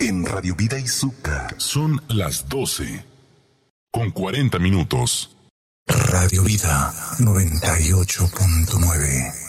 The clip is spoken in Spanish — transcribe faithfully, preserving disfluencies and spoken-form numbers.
en Radio Vida Izúcar. Son las doce con cuarenta minutos. Radio Vida noventa y ocho punto nueve.